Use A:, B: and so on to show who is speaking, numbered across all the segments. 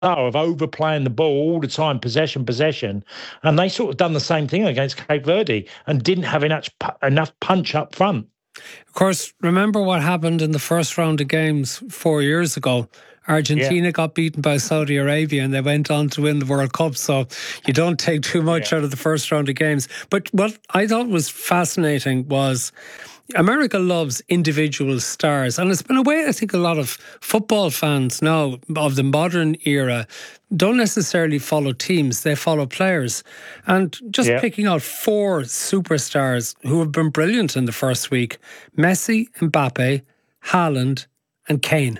A: of overplaying the ball all the time, possession, and they sort of done the same thing against Cape Verde and didn't have enough punch up front.
B: Of course, remember what happened in the first round of games 4 years ago? Argentina got beaten by Saudi Arabia and they went on to win the World Cup. So you don't take too much out of the first round of games. But what I thought was fascinating was America loves individual stars. And it's been a way I think a lot of football fans now of the modern era don't necessarily follow teams, they follow players. And just picking out 4 superstars who have been brilliant in the first week: Messi, Mbappe, Haaland and Kane.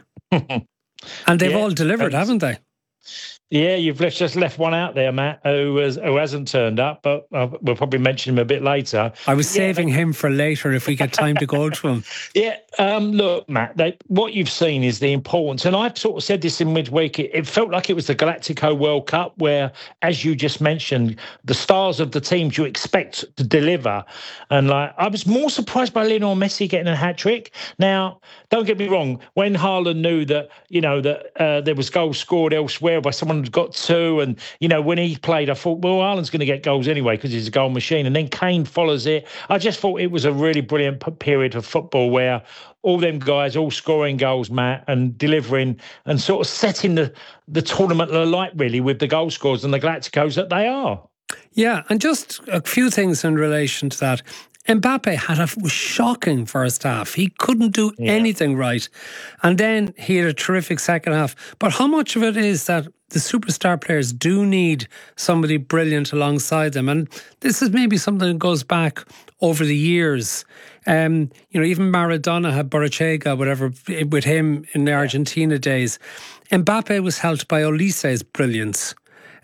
B: And they've all delivered, haven't they?
A: Yeah, you've just left one out there, Matt, who hasn't turned up, but we'll probably mention him a bit later.
B: I was saving him for later if we get time to go to him.
A: Look, Matt, what you've seen is the importance, and I've sort of said this in midweek, it felt like it was the Galactico World Cup where, as you just mentioned, the stars of the teams you expect to deliver. And I was more surprised by Lionel Messi getting a hat-trick. Now, don't get me wrong, when Haaland knew that, there was goals scored elsewhere by someone who's got 2, and, when he played, I thought, well, Haaland's going to get goals anyway because he's a goal machine. And then Kane follows it. I just thought it was a really brilliant period of football where all them guys all scoring goals, Matt, and delivering and sort of setting the tournament alight, really, with the goal scorers and the Galacticos that they are.
B: Yeah, and just a few things in relation to that. Mbappe had a shocking first half. He couldn't do anything right. And then he had a terrific second half. But how much of it is that the superstar players do need somebody brilliant alongside them? And this is maybe something that goes back over the years. Even Maradona had Borrachega, whatever, with him in the Argentina days. Mbappe was helped by Olise's brilliance.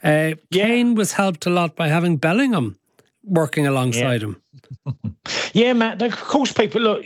B: Kane was helped a lot by having Bellingham working alongside him.
A: Yeah, Matt, of course, people, look,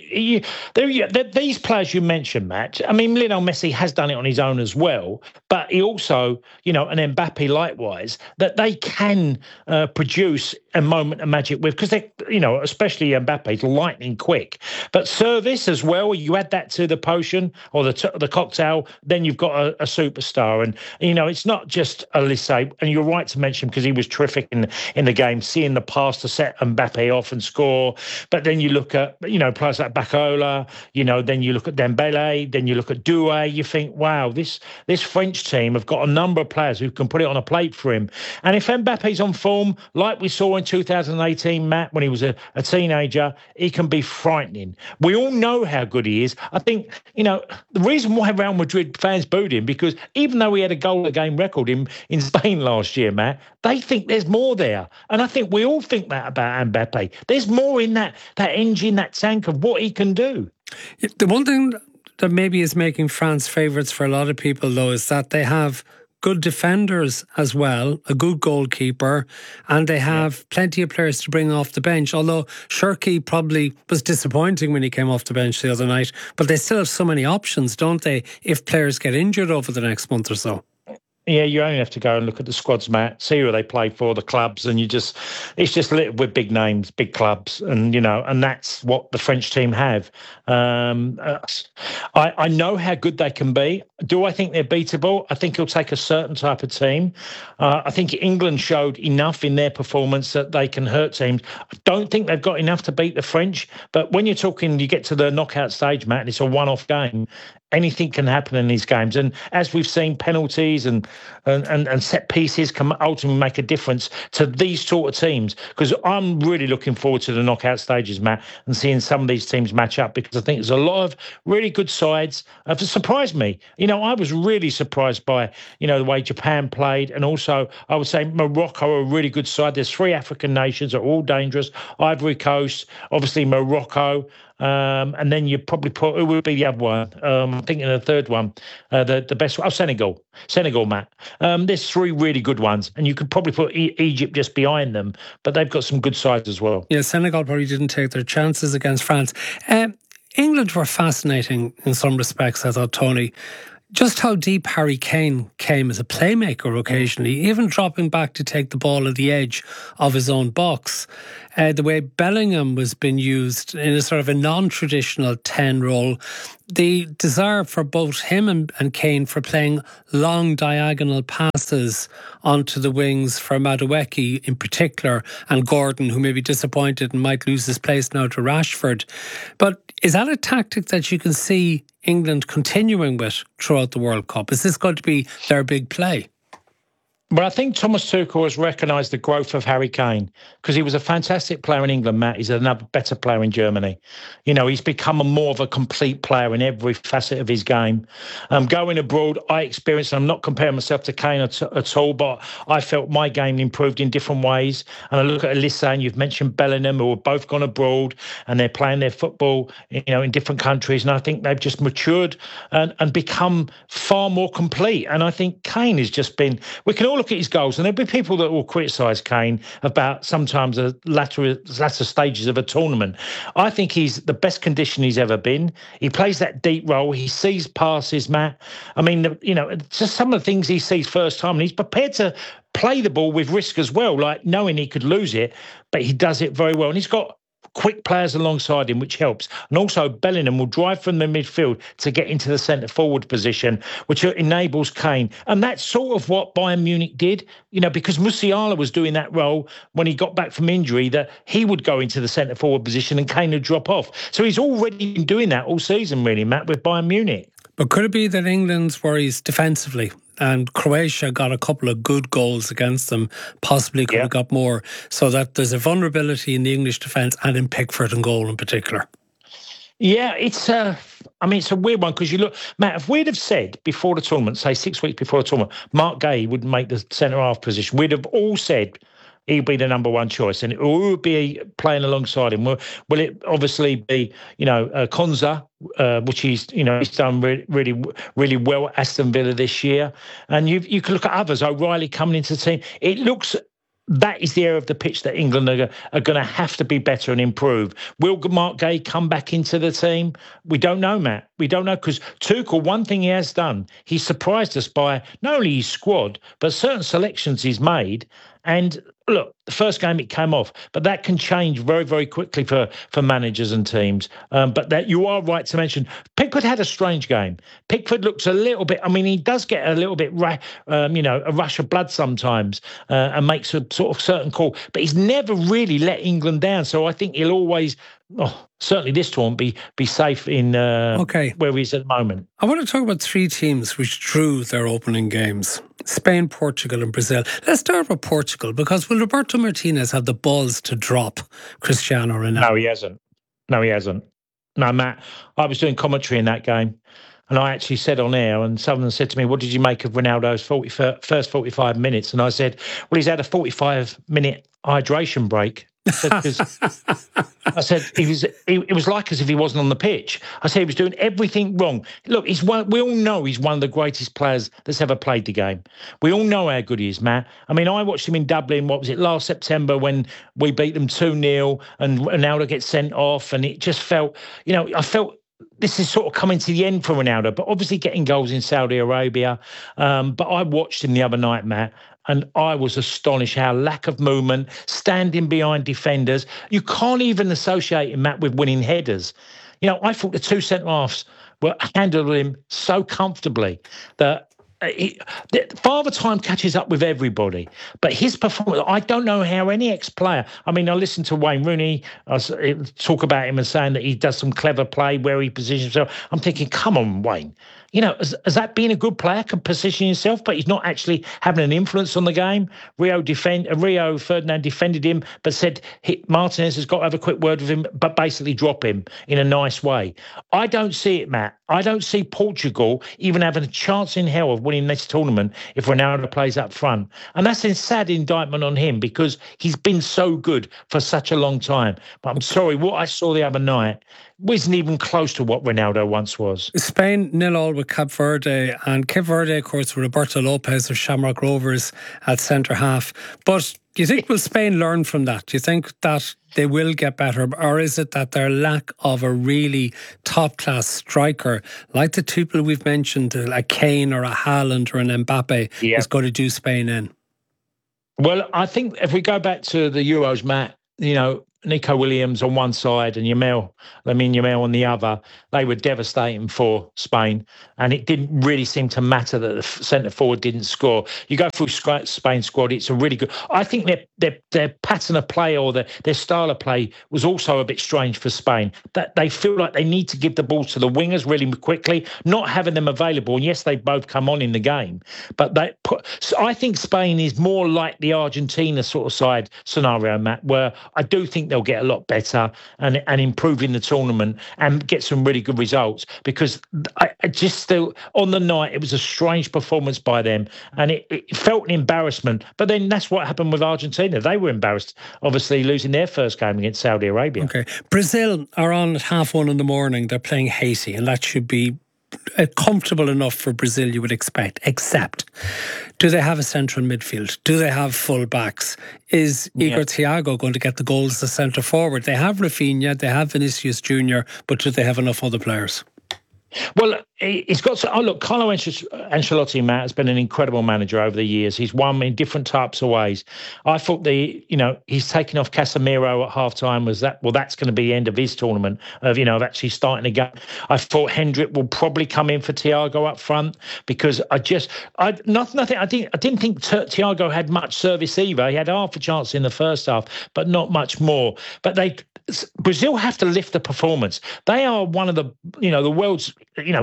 A: these players you mentioned, Matt, I mean, Lionel Messi has done it on his own as well, but he also, and Mbappe likewise, that they can produce a moment of magic with, because they, especially Mbappe's lightning quick. But service as well, you add that to the potion or the cocktail, then you've got a superstar. And, it's not just Olise, and you're right to mention because he was terrific in the game, seeing the pass to set Mbappe off and score. But then you look at, players like Bacola, then you look at Dembele, then you look at Doué, you think, wow, this French team have got a number of players who can put it on a plate for him. And if Mbappe's on form, like we saw in 2018, Matt, when he was a teenager, he can be frightening. We all know how good he is. I think, the reason why Real Madrid fans booed him, because even though he had a goal-a-game record in Spain last year, Matt, they think there's more there. And I think we all think that about Mbappe. There's more in that engine, that tank of what he can do.
B: The one thing that maybe is making France favourites for a lot of people, though, is that they have good defenders as well, a good goalkeeper, and they have plenty of players to bring off the bench, although Cherki probably was disappointing when he came off the bench the other night, but they still have so many options, don't they, if players get injured over the next month or so.
A: Yeah, you only have to go and look at the squads, Matt, see who they play for, the clubs, and it's just littered with big names, big clubs, and and that's what the French team have. I know how good they can be. Do I think they're beatable? I think it'll take a certain type of team. I think England showed enough in their performance that they can hurt teams. I don't think they've got enough to beat the French, but when you get to the knockout stage, Matt, and it's a one-off game, anything can happen in these games. And as we've seen, penalties and set pieces can ultimately make a difference to these sort of teams. Because I'm really looking forward to the knockout stages, Matt, and seeing some of these teams match up, because I think there's a lot of really good sides. Have surprised me. I was really surprised by, the way Japan played. And also, I would say Morocco are a really good side. There's 3 African nations that are all dangerous. Ivory Coast, obviously Morocco. And then you probably put, who would be the other one? I'm thinking of the third one, the best one. Senegal, Matt. There's 3 really good ones, and you could probably put Egypt just behind them, but they've got some good sides as well.
B: Yeah, Senegal probably didn't take their chances against France. England were fascinating in some respects, I thought, Tony. Just how deep Harry Kane came as a playmaker occasionally, even dropping back to take the ball at the edge of his own box. The way Bellingham was being used in a sort of a non-traditional 10 role. the desire for both him and Kane for playing long diagonal passes onto the wings for Madueke in particular, and Gordon, who may be disappointed and might lose his place now to Rashford. But is that a tactic that you can see England continuing with throughout the World Cup? Is this going to be their big play?
A: But I think Thomas Tuchel has recognised the growth of Harry Kane, because he was a fantastic player in England, Matt. He's another better player in Germany. You know, he's become more of a complete player in every facet of his game. Going abroad, I experienced, and I'm not comparing myself to Kane at all, but I felt my game improved in different ways. And I look at Elisa, and you've mentioned Bellingham, who have both gone abroad and they're playing their football, you know, in different countries. And I think they've just matured and become far more complete. And I think Kane has just been, we can all look at his goals, and there'll be people that will criticise Kane about sometimes the latter stages of a tournament. I think he's the best condition he's ever been. He plays that deep role. He sees passes, Matt. I mean, you know, just some of the things he sees first time, and he's prepared to play the ball with risk as well, like knowing he could lose it, but he does it very well. And he's got quick players alongside him, which helps. And also Bellingham will drive from the midfield to get into the centre-forward position, which enables Kane. And that's sort of what Bayern Munich did, you know, because Musiala was doing that role when he got back from injury, that he would go into the centre-forward position and Kane would drop off. So he's already been doing that all season, really, Matt, with Bayern Munich.
B: But could it be that England's worries defensively, and Croatia got a couple of good goals against them, possibly could have got more, so that there's a vulnerability in the English defence and in Pickford and goal in particular?
A: Yeah, it's a weird one, because you look, Matt, if we'd have said before the tournament, say 6 weeks before the tournament, Mark Gay would make the centre-half position, we'd have all said he'd be the number one choice, and it would be playing alongside him. Will it obviously be, you know, Konza, which he's done really well at Aston Villa this year, and you can look at others. O'Reilly coming into the team. It looks. That is the area of the pitch that England are going to have to be better and improve. Will Mark Gay come back into the team? We don't know, Matt. We don't know, because Tuchel, one thing he has done, he surprised us by not only his squad, but certain selections he's made. And look, the first game it came off, but that can change very, very quickly for managers and teams. But that you are right to mention, Pickford had a strange game. Pickford looks a little bit, I mean, he does get a little bit, a rush of blood sometimes and makes a sort of certain call, but he's never really let England down. So I think he'll always, certainly this tournament, be safe in where he is at the moment.
B: I want to talk about three teams which drew their opening games: Spain, Portugal and Brazil. Let's start with Portugal, because will Roberto Martinez have the balls to drop Cristiano Ronaldo?
A: No, he hasn't. No, Matt, I was doing commentary in that game, and I actually said on air, and someone said to me, what did you make of Ronaldo's first 45 minutes? And I said, well, he's had a 45-minute hydration break. I said it was like as if he wasn't on the pitch. I said he was doing everything wrong. Look, we all know he's one of the greatest players that's ever played the game. We all know how good he is, Matt. I mean, I watched him in Dublin, what was it, last September, when we beat them 2-0 and Ronaldo gets sent off, and it just felt, you know, I felt this is sort of coming to the end for Ronaldo, but obviously getting goals in Saudi Arabia. But I watched him the other night, Matt, and I was astonished how lack of movement, standing behind defenders. You can't even associate him, Matt, with winning headers. You know, I thought the two centre-halves were handling him so comfortably that Father Time catches up with everybody. But his performance, I don't know how any ex-player, I mean, I listened to Wayne Rooney talk about him and saying that he does some clever play where he positions himself. I'm thinking, come on, Wayne. You know, has that been a good player, can position himself, but he's not actually having an influence on the game? Rio Ferdinand defended him, but said Martinez has got to have a quick word with him, but basically drop him in a nice way. I don't see it, Matt. I don't see Portugal even having a chance in hell of winning this tournament if Ronaldo plays up front. And that's a sad indictment on him, because he's been so good for such a long time. But I'm sorry, what I saw the other night wasn't even close to what Ronaldo once was.
B: Spain 0-0 with Cape Verde, and Cape Verde, of course, with Roberto Lopez of Shamrock Rovers at centre half. But do you think will Spain learn from that? Do you think that they will get better, or is it that their lack of a really top-class striker, like the two people we've mentioned, like Kane or a Haaland or an Mbappe, is going to do Spain in?
A: Well, I think if we go back to the Euros, Matt, you know, Nico Williams on one side and Yamal on the other, they were devastating for Spain. And it didn't really seem to matter that the centre forward didn't score. You go through Spain's squad, it's a really good. I think their pattern of play or their style of play was also a bit strange for Spain. That they feel like they need to give the ball to the wingers really quickly, not having them available. And yes, they both come on in the game, but so I think Spain is more like the Argentina sort of side scenario, Matt, where I do think they'll get a lot better and improve in the tournament and get some really good results, because I just still, on the night, it was a strange performance by them and it felt an embarrassment. But then that's what happened with Argentina. They were embarrassed, obviously, losing their first game against Saudi Arabia.
B: Okay. Brazil are on at 1:30 a.m. They're playing Haiti, and that should be comfortable enough for Brazil, you would expect, except do they have a central midfield? Do they have full backs? Is Igor Thiago going to get the goals as centre forward? They have Rafinha, they have Vinicius Junior, but do they have enough other players?
A: Well, he's got to. Oh, look, Carlo Ancelotti, Matt, has been an incredible manager over the years. He's won in different types of ways. I thought he's taking off Casemiro at halftime that's going to be the end of his tournament of actually starting a game. I thought Hendrick will probably come in for Thiago up front, because I didn't think Thiago had much service either. He had half a chance in the first half, but not much more. But Brazil have to lift the performance. They are one of the world's.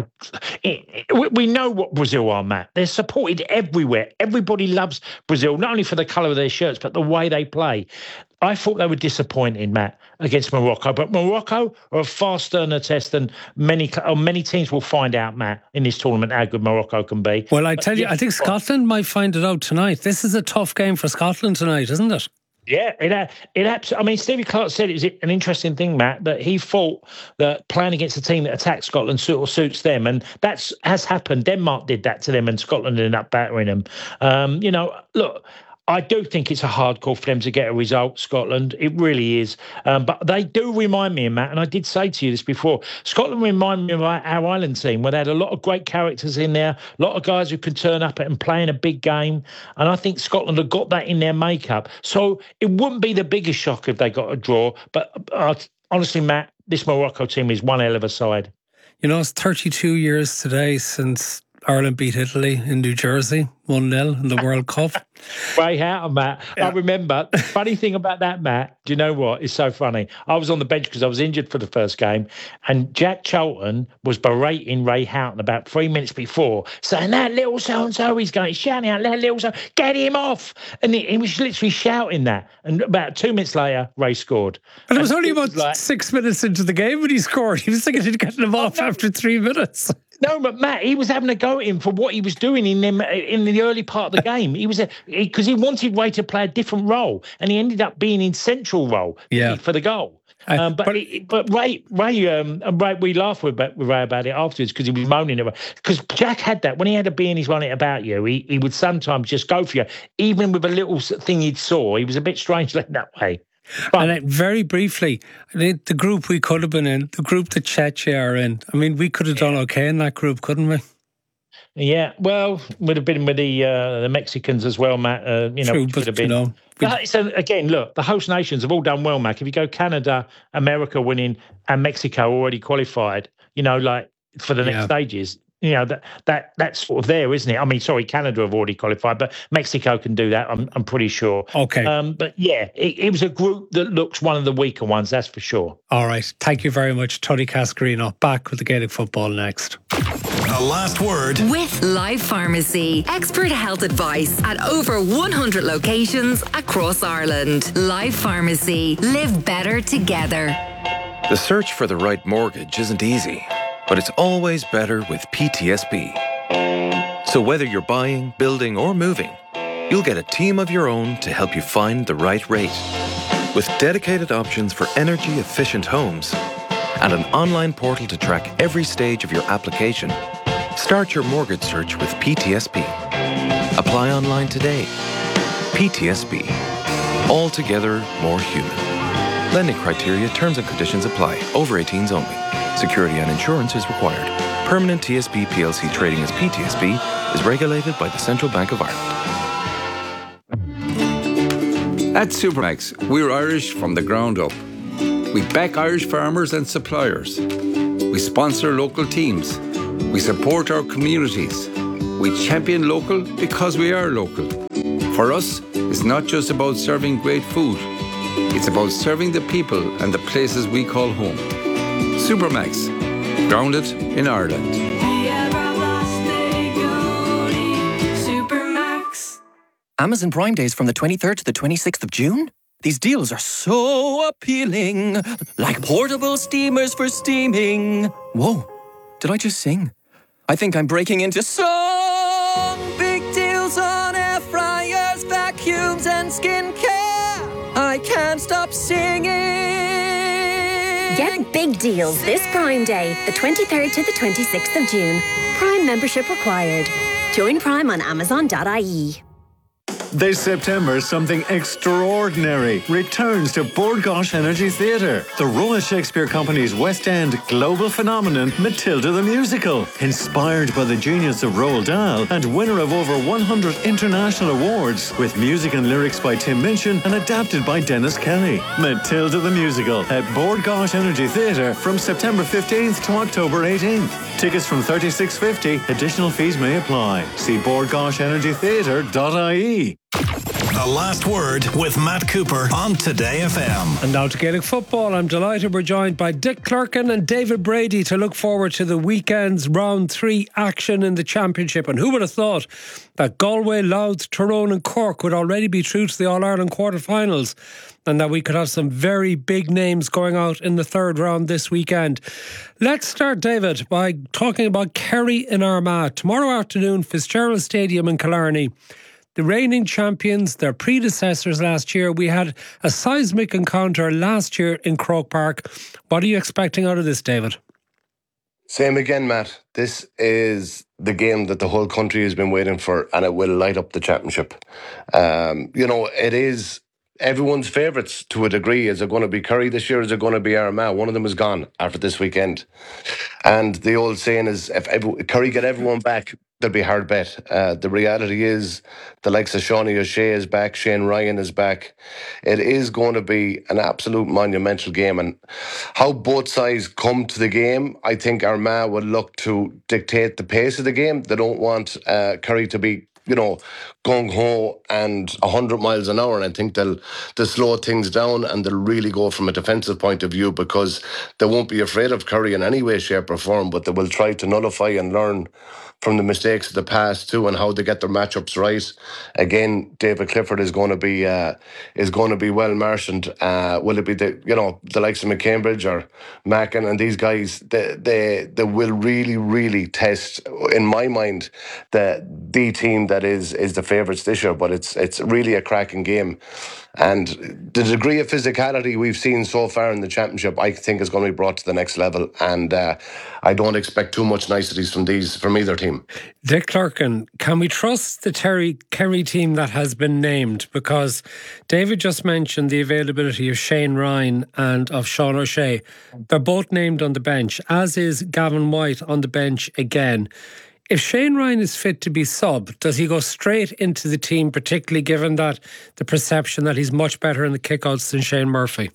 A: We know what Brazil are, Matt. They're supported everywhere. Everybody loves Brazil, not only for the colour of their shirts, but the way they play. I thought they were disappointing, Matt, against Morocco. But Morocco are a far sterner test than many teams will find out, Matt, in this tournament, how good Morocco can be.
B: Well, I tell you, I think Scotland might find it out tonight. This is a tough game for Scotland tonight, isn't it?
A: Yeah, it absolutely. I mean, Stevie Clarke said it was an interesting thing, Matt, that he thought that playing against a team that attacks Scotland sort of suits them, and that has happened. Denmark did that to them, and Scotland ended up battering them. Look, I do think it's a hard call for them to get a result, Scotland. It really is. But they do remind me, Matt, and I did say to you this before, Scotland remind me of our Ireland team, where they had a lot of great characters in there, a lot of guys who could turn up and play in a big game. And I think Scotland have got that in their makeup. So it wouldn't be the biggest shock if they got a draw. But honestly, Matt, this Morocco team is one hell of a side.
B: It's 32 years today since Ireland beat Italy in New Jersey, 1-0 in the World Cup.
A: Ray Houghton, Matt. Yeah. I remember. The funny thing about that, Matt, do you know what? It's so funny. I was on the bench because I was injured for the first game, and Jack Charlton was berating Ray Houghton about 3 minutes before, saying, that little so-and-so, he's shouting out, that little so, get him off. And he was literally shouting that. And about 2 minutes later, Ray scored.
B: But it was only about 6 minutes into the game when he scored. He was thinking he'd get him off after 3 minutes.
A: No, but Matt, he was having a go at him for what he was doing in the early part of the game. Because he wanted Ray to play a different role, and he ended up being in central role for the goal. But Ray, we laughed with Ray about it afterwards, because he was moaning about. Because Jack had that when he had a bee in his bonnet about you. He would sometimes just go for you, even with a little thing he'd saw. He was a bit strange like that way.
B: But, and very briefly, the group we could have been in, the group that Czechia are in, I mean, we could have done okay in that group, couldn't we?
A: Yeah, well, would have been with the Mexicans as well, Matt.
B: True, but, have been.
A: So again, look, the host nations have all done well, Matt. If you go Canada, America winning, and Mexico already qualified, for the next stages. That's sort of there, isn't it? I mean, sorry, Canada have already qualified, but Mexico can do that, I'm pretty sure.
B: Okay.
A: But yeah, it was a group that looks one of the weaker ones, that's for sure.
B: All right. Thank you very much, Tony Cascarino. Back with the Gaelic football next.
C: The last word
D: with Life Pharmacy. Expert health advice at over 100 locations across Ireland. Life Pharmacy. Live better together.
E: The search for the right mortgage isn't easy, but it's always better with PTSB. So whether you're buying, building, or moving, you'll get a team of your own to help you find the right rate. With dedicated options for energy-efficient homes and an online portal to track every stage of your application, start your mortgage search with PTSB. Apply online today. PTSB. Altogether more human. Lending criteria, terms and conditions apply. Over 18s only. Security and insurance is required. Permanent TSB PLC trading as PTSB is regulated by the Central Bank of Ireland.
F: At Supermax, we're Irish from the ground up. We back Irish farmers and suppliers. We sponsor local teams. We support our communities. We champion local because we are local. For us, it's not just about serving great food. It's about serving the people and the places we call home. Supermax, grounded in Ireland.
G: Amazon Prime Days from the 23rd to the 26th of June? These deals are so appealing. Like portable steamers for steaming. Whoa, did I just sing? I think I'm breaking into song. Big deals on air fryers, vacuums and skincare. I can't stop singing.
H: Get big deals this Prime Day, the 23rd to the 26th of June. Prime membership required. Join Prime on Amazon.ie.
C: This September, something extraordinary returns to Bord Gáis Energy Theatre. The Royal Shakespeare Company's West End global phenomenon, Matilda the Musical. Inspired by the genius of Roald Dahl and winner of over 100 international awards, with music and lyrics by Tim Minchin and adapted by Dennis Kelly. Matilda the Musical at Bord Gáis Energy Theatre from September 15th to October 18th. Tickets from $36.50. Additional fees may apply. See bordgaishenergytheatre.ie. The Last Word with Matt Cooper on Today FM.
B: And now to Gaelic football. I'm delighted we're joined by Dick Clerkin and David Brady to look forward to the weekend's round 3 action in the Championship. And who would have thought that Galway, Louth, Tyrone and Cork would already be through to the All-Ireland quarter-finals, and that we could have some very big names going out in the third round this weekend. Let's start, David, by talking about Kerry in Armagh. Tomorrow afternoon, Fitzgerald Stadium in Killarney. The reigning champions, their predecessors last year. We had a seismic encounter last year in Croke Park. What are you expecting out of this, David?
I: Same again, Matt. This is the game that the whole country has been waiting for, and it will light up the championship. It is everyone's favourites to a degree. Is it going to be Kerry this year? Is it going to be Armagh? One of them is gone after this weekend. And the old saying is, if Kerry get everyone back, they'll be hard bet. The reality is the likes of Seanie O'Shea is back, Shane Ryan is back. It is going to be an absolute monumental game. And how both sides come to the game, I think Armagh will look to dictate the pace of the game. They don't want Kerry to be gung-ho and 100 miles an hour. And I think they'll slow things down, and they'll really go from a defensive point of view, because they won't be afraid of Kerry in any way, shape or form, but they will try to nullify and learn from the mistakes of the past too, and how they get their matchups right. Again, David Clifford is going to be well marshaled. Will it be the likes of McCambridge or Mackin and these guys? They will really test, in my mind, the team that is the favourites this year. But it's really a cracking game. And the degree of physicality we've seen so far in the championship, I think, is going to be brought to the next level. And I don't expect too much niceties from either team.
B: Dick Clerkin, can we trust the Kerry team that has been named? Because David just mentioned the availability of Shane Ryan and of Sean O'Shea. They're both named on the bench, as is Gavin White on the bench again. If Shane Ryan is fit to be sub, does he go straight into the team, particularly given that the perception that he's much better in the kickouts than Shane Murphy?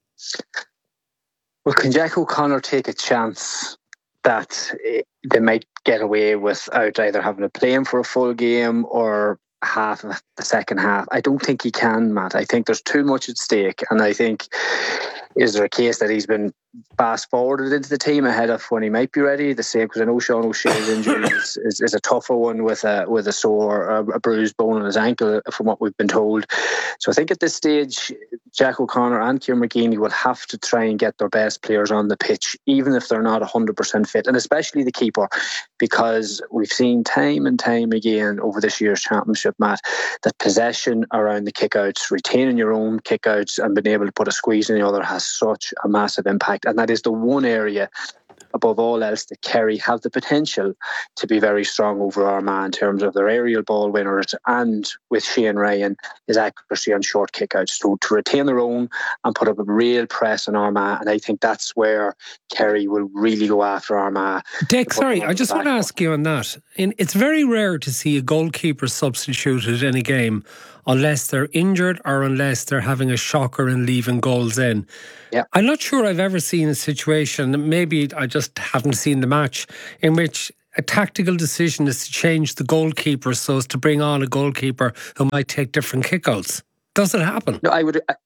J: Well, can Jack O'Connor take a chance that they might get away without either having to play him for a full game or half of the second half? I don't think he can, Matt. I think there's too much at stake, and I think, is there a case that he's been fast-forwarded into the team ahead of when he might be ready? The same, because I know Sean O'Shea's injury is a tougher one with a sore, a bruised bone in his ankle, from what we've been told. So I think at this stage, Jack O'Connor and Kieran McGeeney will have to try and get their best players on the pitch, even if they're not 100% fit, and especially the keeper, because we've seen time and time again over this year's championship, Matt, that possession around the kickouts, retaining your own kickouts and being able to put a squeeze in the other, has such a massive impact. And that is the one area above all else that Kerry have the potential to be very strong over Armagh in terms of their aerial ball winners and with Shane Ryan, his accuracy on short kickouts. So to retain their own and put up a real press on Armagh, and I think that's where Kerry will really go after Armagh.
B: Dick, sorry, I just want to ask you on that. It's very rare to see a goalkeeper substituted in a game unless they're injured or unless they're having a shocker and leaving goals in.
J: Yeah.
B: I'm not sure I've ever seen a situation, maybe I just haven't seen the match, in which a tactical decision is to change the goalkeeper so as to bring on a goalkeeper who might take different kickouts. Does it happen?
J: No,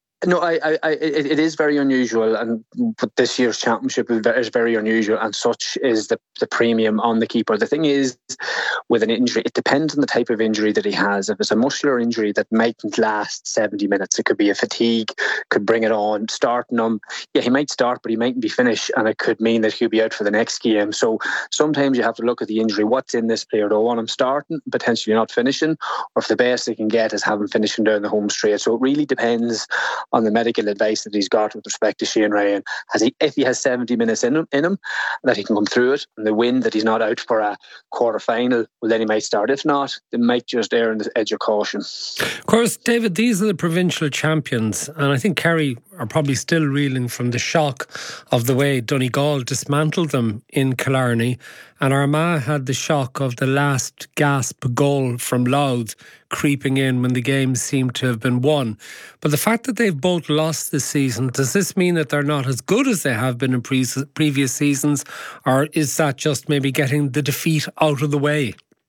J: it is very unusual, but this year's championship is very unusual, and such is the premium on the keeper. The thing is, with an injury, it depends on the type of injury that he has. If it's a muscular injury that mightn't last 70 minutes, it could be a fatigue, could bring it on, starting him. Yeah, he might start, but he mightn't be finished, and it could mean that he'll be out for the next game. So sometimes you have to look at the injury. What's in this player? Do I want him starting, potentially not finishing, or if the best they can get is having finishing down the home straight? So it really depends on the medical advice that he's got with respect to Shane Ryan. If he has 70 minutes in him, that he can come through it, and the win that he's not out for a quarter final, well, then he might start. If not, they might just err on the edge of caution.
B: Of course, David, these are the provincial champions, and I think Kerry are probably still reeling from the shock of the way Donegal dismantled them in Killarney, and Armagh had the shock of the last gasp goal from Louth creeping in when the game seemed to have been won. But the fact that they've both lost this season, does this mean that they're not as good as they have been in previous seasons, or is that just maybe getting the defeat out of the way?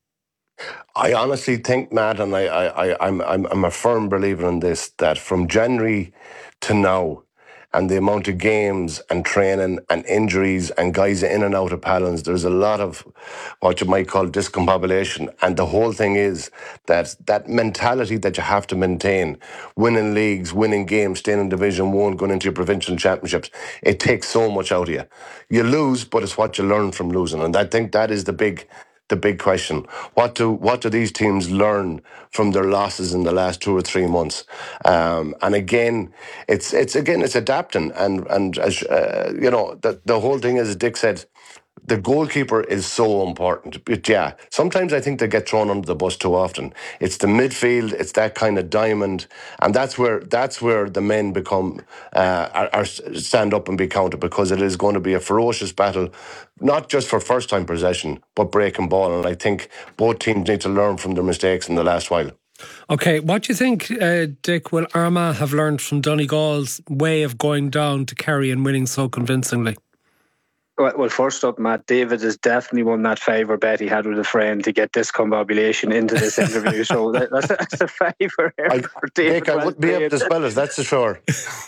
I: I honestly think, Matt, and I'm a firm believer in this, that from January to now, and the amount of games and training and injuries and guys in and out of Palins, there's a lot of what you might call discombobulation. And the whole thing is that mentality that you have to maintain, winning leagues, winning games, staying in Division 1, going into your provincial championships, it takes so much out of you. You lose, but it's what you learn from losing. And I think that is the big question. What do these teams learn from their losses in the last 2 or 3 months? And again, it's adapting. And as you know, the whole thing, as Dick said, the goalkeeper is so important. But yeah, sometimes I think they get thrown under the bus too often. It's the midfield, it's that kind of diamond, and that's where the men become are stand up and be counted, because it is going to be a ferocious battle, not just for first time possession, but breaking ball. And I think both teams need to learn from their mistakes in the last while.
B: Okay, what do you think, Dick, will Armagh have learned from Donegal's way of going down to Kerry and winning so convincingly?
J: Well, first up, Matt, David has definitely won that favour bet he had with a friend to get discombobulation into this interview. So that's a favour for David.
I: I wouldn't be able to spell it, that's for sure.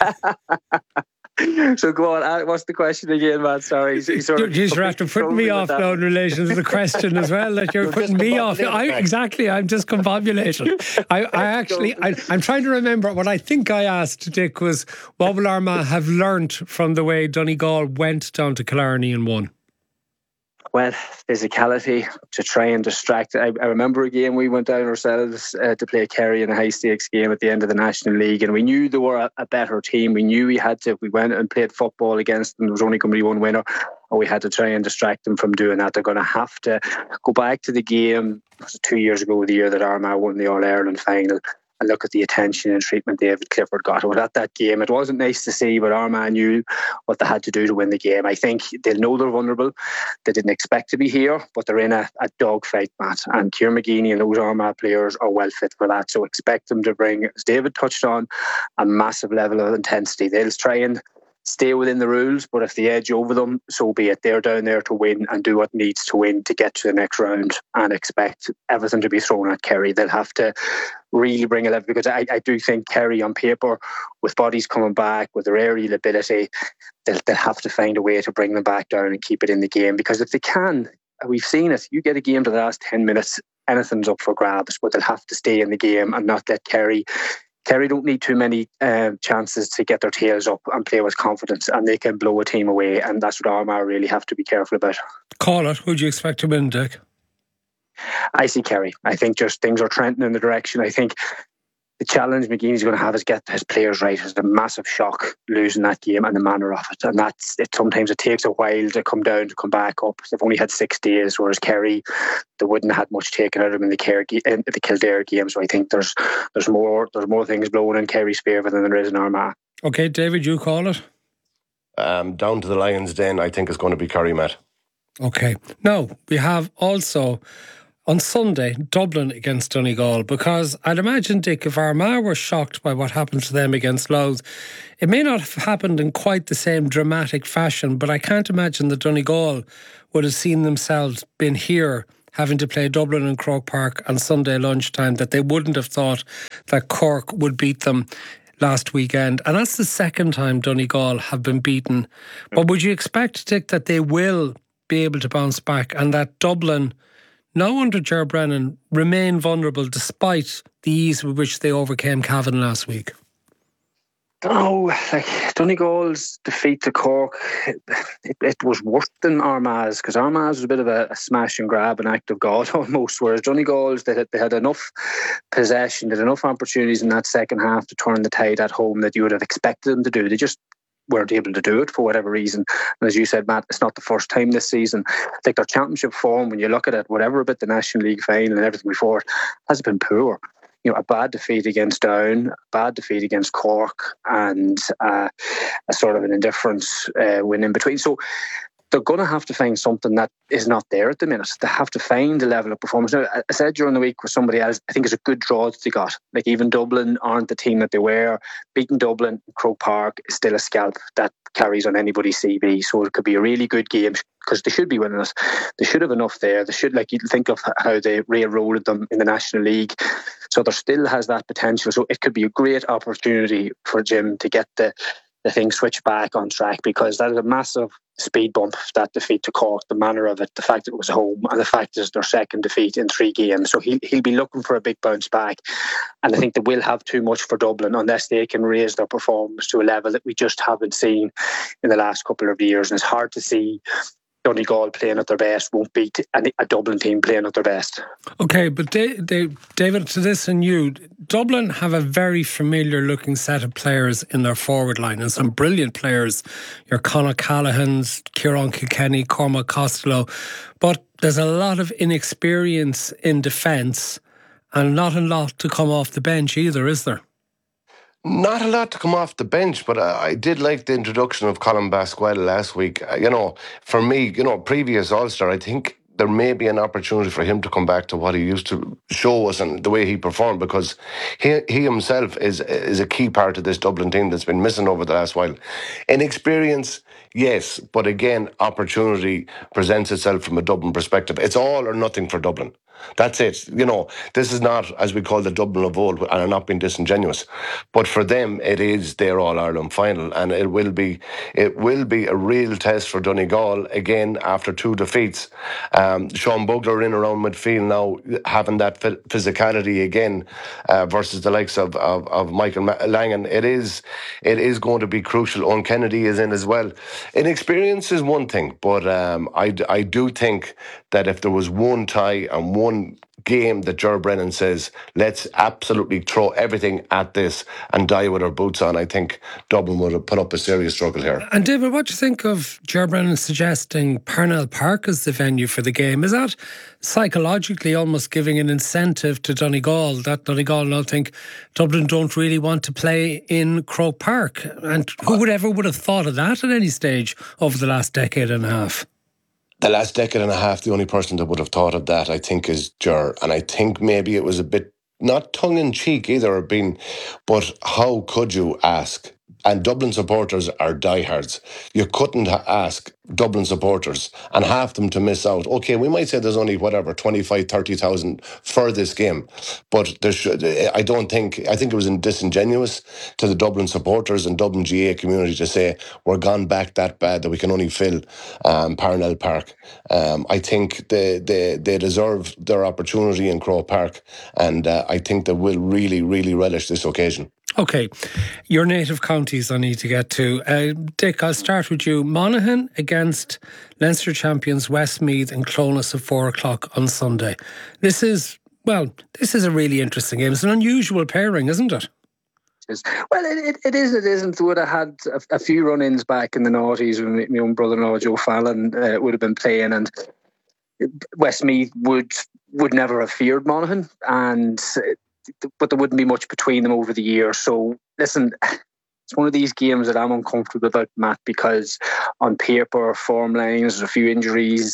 J: So go on, what's the question again, Matt? Sorry.
B: You're after putting me off now in relation to the question as well, that you're putting me off. Exactly, I'm discombobulation. I'm trying to remember what I think I asked Dick was, what will Armagh have learnt from the way Donegal went down to Killarney and won?
J: Well, physicality, to try and distract. I remember a game we went down ourselves to play Kerry in a high stakes game at the end of the National League, and we knew they were a better team. We knew we had to, if we went and played football against them, there was only going to be one winner, or we had to try and distract them from doing that. They're going to have to go back to the game. It was 2 years ago, the year that Armagh won the All-Ireland final, and look at the attention and treatment David Clifford got. Well, at that game, it wasn't nice to see, but Armagh knew what they had to do to win the game. I think they'll know they're vulnerable. They didn't expect to be here, but they're in a dogfight, Matt. And Ciarán McGeeney and those Armagh players are well fit for that. So expect them to bring, as David touched on, a massive level of intensity. They'll try and stay within the rules, but if they edge over them, so be it. They're down there to win and do what needs to win to get to the next round, and expect everything to be thrown at Kerry. They'll have to really bring a level, because I do think Kerry on paper, with bodies coming back, with their aerial ability, they'll have to find a way to bring them back down and keep it in the game, because if they can, we've seen it, you get a game to the last 10 minutes, anything's up for grabs, but they'll have to stay in the game and not let Kerry don't need too many chances to get their tails up and play with confidence, and they can blow a team away, and that's what Armagh really have to be careful about.
B: Call it. Who do you expect to win, Dick?
J: I see Kerry. I think just things are trending in the direction. I think the challenge McGeeney's going to have is get his players right. It's a massive shock losing that game and the manner of it. And that's it. Sometimes it takes a while to come down, to come back up. They've only had 6 days, whereas Kerry, they wouldn't have had much taken out of them in the Kildare game. So I think there's more things blowing in Kerry's favour than there is in Armagh.
B: Okay, David, you call it?
I: Down to the Lions Den, I think it's going to be Kerry, Matt.
B: Okay. Now, we have also on Sunday, Dublin against Donegal, because I'd imagine, Dick, if Armagh were shocked by what happened to them against Louth, it may not have happened in quite the same dramatic fashion, but I can't imagine that Donegal would have seen themselves been here having to play Dublin and Croke Park on Sunday lunchtime, that they wouldn't have thought that Cork would beat them last weekend. And that's the second time Donegal have been beaten. But would you expect, Dick, that they will be able to bounce back and that Dublin, now under Ger Brennan, remain vulnerable despite the ease with which they overcame Cavan last week?
J: Oh, Donegal's defeat to Cork, it was worse than Armagh's, because Armagh's was a bit of a smash and grab, an act of God almost, whereas Donegal's, they had enough possession, they had enough opportunities in that second half to turn the tide at home that you would have expected them to do. They just weren't able to do it for whatever reason. And as you said, Matt, it's not the first time this season. I think their championship form, when you look at it, whatever about the National League final and everything before it, has been poor. A bad defeat against Down, a bad defeat against Cork, and a sort of an indifference win in between. So they're going to have to find something that is not there at the minute. They have to find a level of performance. Now, I said during the week with somebody else, I think it's a good draw that they got. Like, even Dublin aren't the team that they were. Beating Dublin, Croke Park is still a scalp that carries on anybody's CV. So it could be a really good game because they should be winning it. They should have enough there. They should, like, you think of how they railroaded them in the National League. So there still has that potential. So it could be a great opportunity for Jim to get the thing switched back on track, because that is a massive speed bump, that defeat to Cork, the manner of it, the fact that it was home, and the fact that it's their second defeat in 3 games. So he'll be looking for a big bounce back, and I think they will have too much for Dublin unless they can raise their performance to a level that we just haven't seen in the last couple of years. And it's hard to see Donegal playing at their best won't beat a Dublin team playing at their best.
B: Okay, but David, to this and you, Dublin have a very familiar looking set of players in their forward line, and some brilliant players. Your Conor Callaghans, Kieran Kilkenny, Cormac Costello. But there's a lot of inexperience in defence and not a lot to come off the bench either, is there?
I: Not a lot to come off the bench, but I did like the introduction of Colin Basquel last week. For me, previous All-Star, I think there may be an opportunity for him to come back to what he used to show us and the way he performed, because he himself is a key part of this Dublin team that's been missing over the last while. Inexperience, yes, but again, opportunity presents itself from a Dublin perspective. It's all or nothing for Dublin. That's it. This is not, as we call the Dublin of old, and I'm not being disingenuous, but for them, it is their All-Ireland final, and it will be a real test for Donegal again after 2 defeats. Sean Bugler in around midfield now, having that physicality again versus the likes of Michael Langan. It is going to be crucial. Owen Kennedy is in as well. Inexperience is one thing, but I do think that if there was one tie and one game that Ger Brennan says, let's absolutely throw everything at this and die with our boots on, I think Dublin would have put up a serious struggle here.
B: And David, what do you think of Ger Brennan suggesting Parnell Park as the venue for the game? Is that psychologically almost giving an incentive to Donegal, that Donegal now think Dublin don't really want to play in Croke Park? And who would have thought of that at any stage over the last decade and a half?
I: The last decade and a half, the only person that would have thought of that, I think, is Ger. And I think maybe it was a bit, not tongue-in-cheek either, but how could you ask? And Dublin supporters are diehards. You couldn't ask Dublin supporters and half them to miss out. Okay, we might say there's only 25,000-30,000 for this game, but I think it was disingenuous to the Dublin supporters and Dublin GA community to say we're gone back that bad that we can only fill Parnell Park. I think they deserve their opportunity in Croke Park, and I think they will really, really relish this occasion.
B: Okay, your native counties I need to get to. Dick, I'll start with you. Monaghan against Leinster champions Westmeath and Clonus at 4 o'clock on Sunday. This is well, this is a really interesting game. It's an unusual pairing, isn't it?
J: Well, it is. It isn't. Would have had a few run-ins back in the noughties when my own brother-in-law Joe Fallon would have been playing, and Westmeath would never have feared Monaghan, but there wouldn't be much between them over the years. So listen, it's one of these games that I'm uncomfortable about, Matt, because on paper, form lines, there's a few injuries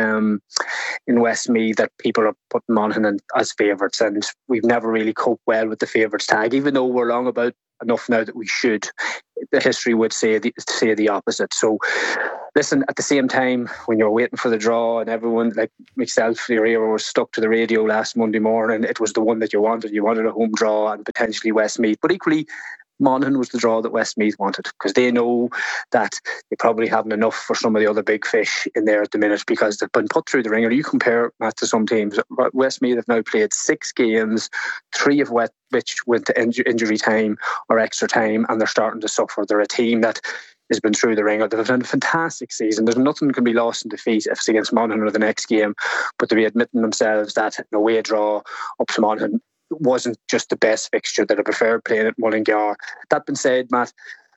J: in Westmeath that people are putting Monaghan as favourites, and we've never really coped well with the favourites tag, even though we're long about enough now that we should. The history would say the opposite. So listen, at the same time, when you're waiting for the draw and everyone, like myself, your ear was stuck to the radio last Monday morning, it was the one that you wanted. You wanted a home draw and potentially Westmeath. But equally, Monaghan was the draw that Westmeath wanted, because they know that they probably haven't enough for some of the other big fish in there at the minute, because they've been put through the ringer. You compare, Matt, to some teams. Westmeath have now played 6 games, 3 of which went to injury time or extra time, and they're starting to suffer. They're a team that has been through the ringer. They've done a fantastic season. There's nothing that can be lost in defeat if it's against Monaghan or the next game, but to be admitting themselves that an away draw up to Monaghan wasn't just the best fixture, that I preferred playing at Mullingar. That being said, Matt,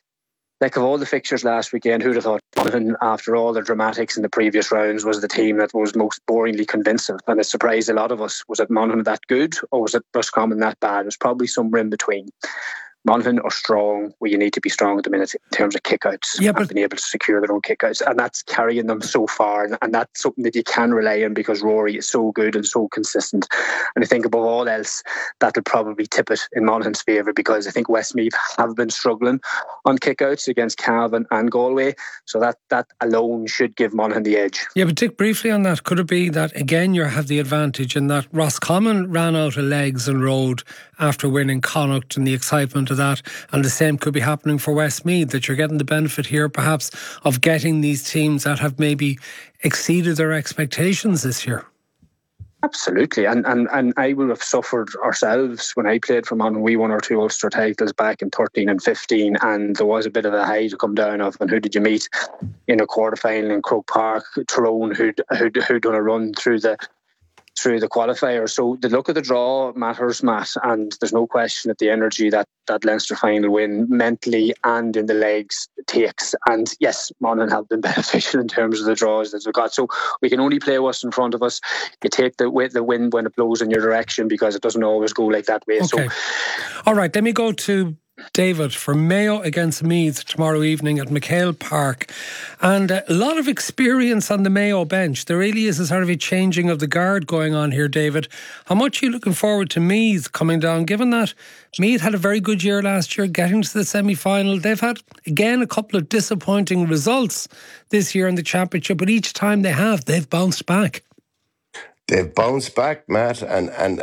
J: like of all the fixtures last weekend, who'd have thought Monaghan, after all the dramatics in the previous rounds, was the team that was most boringly convincing? And it surprised a lot of us. Was it Monaghan that good, or was it Roscommon that bad? It was probably somewhere in between. Monaghan are strong where you need to be strong at the minute in terms of kickouts. Yeah, but being able to secure their own kickouts, and that's carrying them so far, and that's something that you can rely on because Rory is so good and so consistent. And I think above all else, that'll probably tip it in Monaghan's favour, because I think Westmeath have been struggling on kickouts against Cavan and Galway, so that alone should give Monaghan the edge.
B: Yeah, but Dick, briefly on that, could it be that again you have the advantage in that Roscommon ran out of legs and road after winning Connacht and the excitement of that, and the same could be happening for Westmeath, that you're getting the benefit here perhaps of getting these teams that have maybe exceeded their expectations this year?
J: Absolutely, and I would have suffered ourselves when I played for Monaghan. We won our 2 Ulster titles back in 13 and 15, and there was a bit of a high to come down of. And who did you meet in a quarter-final in Croke Park? Tyrone, who'd done a run through the qualifier. So the look of the draw matters, Matt, and there's no question that the energy that Leinster final win mentally and in the legs takes. And yes, Monaghan have been beneficial in terms of the draws that they've got. So we can only play what's in front of us. You take the wind when it blows in your direction, because it doesn't always go like that way.
B: Okay. So, all right, let me go to David for Mayo against Meath tomorrow evening at McHale Park, and a lot of experience on the Mayo bench. There really is a sort of a changing of the guard going on here, David. How much are you looking forward to Meath coming down, given that Meath had a very good year last year, getting to the semi-final? They've had, again, a couple of disappointing results this year in the championship, but each time they've bounced back.
I: They've bounced back, Matt, and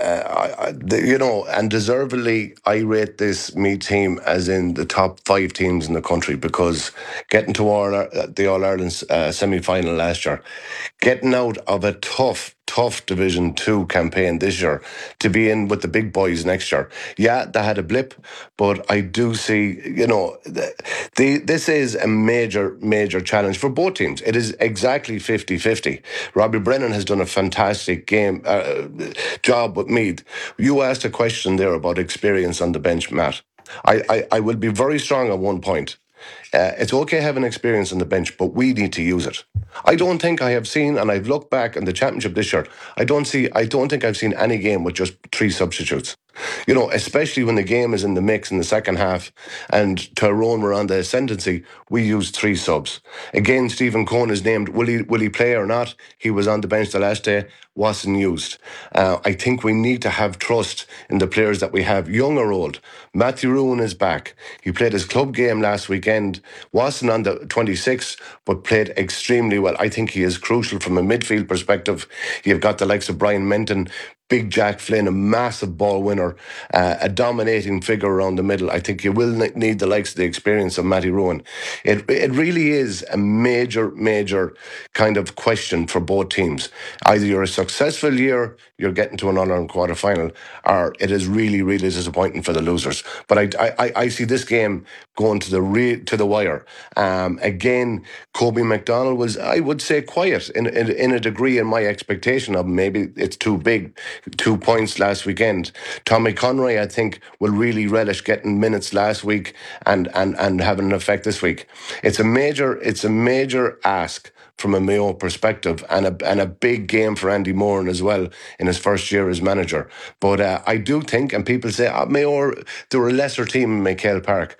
I: deservedly, I rate this Meath team as in the top 5 teams in the country, because getting to the All-Ireland semi-final last year, getting out of a tough Division 2 campaign this year to be in with the big boys next year. Yeah, they had a blip, but I do see, this is a major challenge for both teams. It is exactly 50-50. Robbie Brennan has done a fantastic job with Meath. You asked a question there about experience on the bench, Matt. I will be very strong on one point. It's okay having experience on the bench, but we need to use it. I don't think I have seen, and I've looked back in the championship this year, I don't think I've seen any game with just 3 substitutes. Especially when the game is in the mix in the second half, and Tyrone were on the ascendancy, we used 3 subs. Again, Stephen Cohen is named. Will he play or not? He was on the bench the last day, wasn't used. I think we need to have trust in the players that we have, young or old. Matthew Ruin is back. He played his club game last weekend, wasn't on the 26th, but played extremely well. I think he is crucial from a midfield perspective. You've got the likes of Brian Menton, Big Jack Flynn, a massive ball winner, a dominating figure around the middle. I think you will need the likes of the experience of Matty Rowan. It really is a major kind of question for both teams. Either you're a successful year, you're getting to an All-Ireland quarter-final, or it is really disappointing for the losers. But I see this game going to the wire. Again, Kobe McDonald was, I would say, quiet in a degree in my expectation of him. Maybe it's too big 2 points last weekend. Tommy Conroy, I think, will really relish getting minutes last week and having an effect this week. It's a major ask from a Mayo perspective, and a big game for Andy Moran as well in his first year as manager. But I do think, and people say, Mayo, they're a lesser team in McHale Park.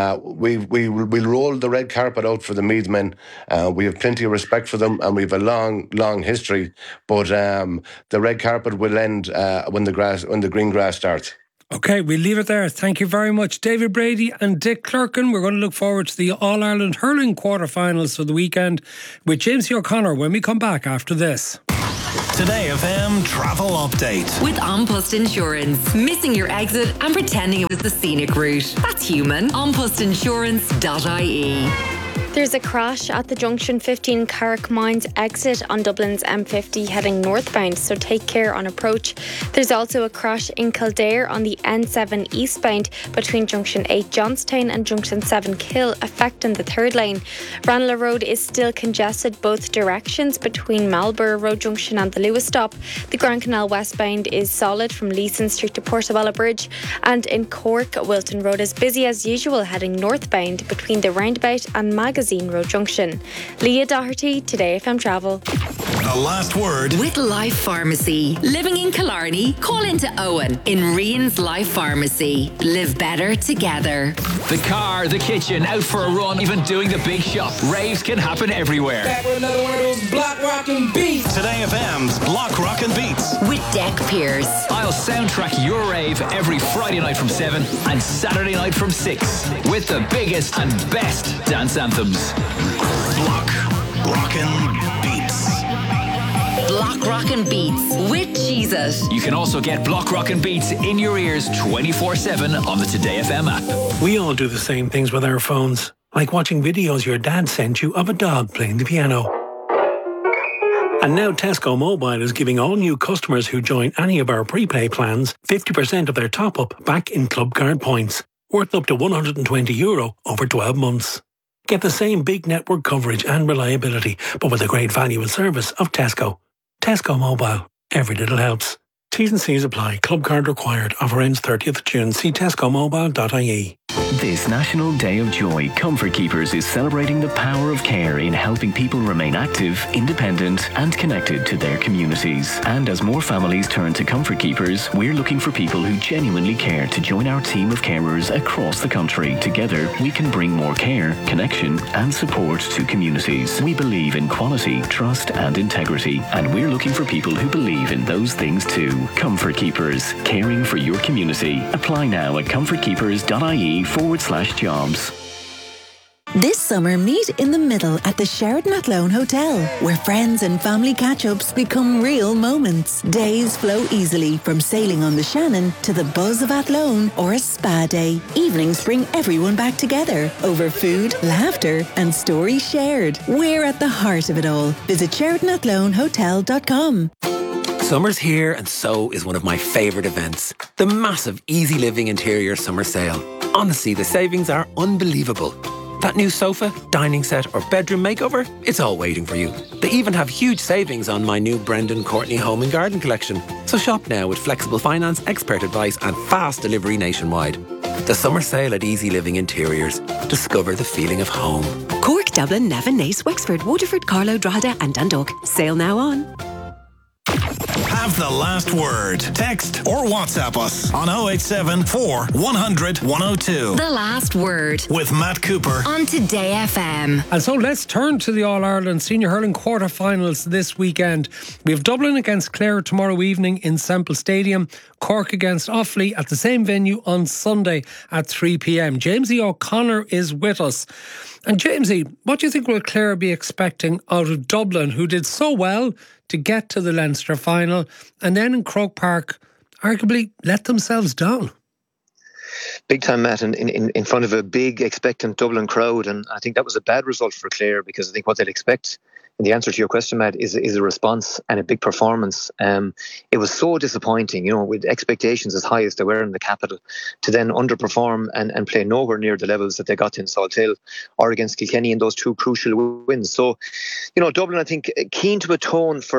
I: We'll roll the red carpet out for the Meath men. We have plenty of respect for them, and we have a long history. But the red carpet will end when the green grass starts.
B: Okay, we'll leave it there. Thank you very much, David Brady and Dick Clerkin. We're going to look forward to the All-Ireland hurling quarterfinals for the weekend with James O'Connor when we come back after this.
K: Today FM travel update.
D: With An Post Insurance. Missing your exit and pretending it was the scenic route. That's human. anpostinsurance.ie.
L: There's a crash at the Junction 15 Carrick Mines exit on Dublin's M50 heading northbound, so take care on approach. There's also a crash in Kildare on the N7 eastbound between Junction 8 Johnstown and Junction 7 Kill, affecting the third lane. Ranelagh Road is still congested both directions between Marlborough Road Junction and the Lewis stop. The Grand Canal westbound is solid from Leeson Street to Portobello Bridge, and in Cork, Wilton Road is busy as usual heading northbound between the roundabout and Magazine Road Junction. Leah Doherty, Today FM Travel.
K: The last word
D: with Life Pharmacy. Living in Killarney, call into Owen in Rian's Life Pharmacy. Live better together.
M: The car, the kitchen, out for a run, even doing the big shop. Raves can happen everywhere.
N: Back with another one of those block rockin' beats.
K: Today FM's Block Rockin' Beats
D: with Deck Pierce.
M: I'll soundtrack your rave every Friday night from 7 and Saturday night from 6 with the biggest and best dance anthems.
K: Block Rockin' Beats.
D: Block Rockin' Beats with Jesus.
M: You can also get Block Rockin' Beats in your ears 24/7 on the Today FM app.
O: We all do the same things with our phones, like watching videos your dad sent you of a dog playing the piano. And now Tesco Mobile is giving all new customers who join any of our prepay plans 50% of their top-up back in club card points, worth up to €120 over 12 months. Get the same big network coverage and reliability, but with the great value and service of Tesco. Tesco Mobile. Every little helps. T's and C's apply. Club card required. Offer ends 30th June. See tescomobile.ie.
P: This National Day of Joy, Comfort Keepers is celebrating the power of care in helping people remain active, independent and connected to their communities. And as more families turn to Comfort Keepers, we're looking for people who genuinely care to join our team of carers across the country. Together, we can bring more care, connection and support to communities. We believe in quality, trust and integrity, and we're looking for people who believe in those things too. Comfort Keepers, caring for your community. Apply now at comfortkeepers.ie/jobs.
Q: This summer, meet in the middle at the Sheraton Athlone Hotel, where friends and family catch-ups become real moments. Days flow easily, from sailing on the Shannon to the buzz of Athlone or a spa day. Evenings bring everyone back together over food, laughter and stories shared. We're at the heart of it all. Visit SheratonAthloneHotel.com.
R: Summer's here, and so is one of my favourite events, the massive Easy Living Interior Summer Sale. Honestly, the savings are unbelievable. That new sofa, dining set or bedroom makeover, it's all waiting for you. They even have huge savings on my new Brendan Courtney Home and Garden collection. So shop now with flexible finance, expert advice and fast delivery nationwide. The summer sale at Easy Living Interiors. Discover the feeling of home.
S: Cork, Dublin, Navan, Naas, Wexford, Waterford, Carlow, Drogheda and Dundalk. Sale now on.
K: Have the last word. Text or WhatsApp us on 0874 100 102.
D: The last word
K: with Matt Cooper
D: on Today FM.
B: And so let's turn to the All-Ireland Senior Hurling quarter-finals this weekend. We have Dublin against Clare tomorrow evening in Semple Stadium, Cork against Offaly at the same venue on Sunday at 3 p.m. Jamesy O'Connor is with us. And Jamesy, what do you think will Clare be expecting out of Dublin, who did so well to get to the Leinster final, and then in Croke Park arguably let themselves down?
T: Big time, Matt, in front of a big expectant Dublin crowd, and I think that was a bad result for Clare, because I think what they'd expect, and the answer to your question, Matt, is a response and a big performance. It was so disappointing, with expectations as high as they were in the capital, to then underperform and play nowhere near the levels that they got in Salthill or against Kilkenny in those two crucial wins. So, Dublin, I think, keen to atone for